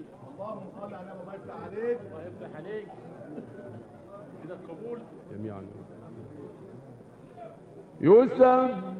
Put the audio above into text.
اللهم صل على النبي. الله يفتح عليك. الله يفتح عليك. كده القبول جميعا. يسبح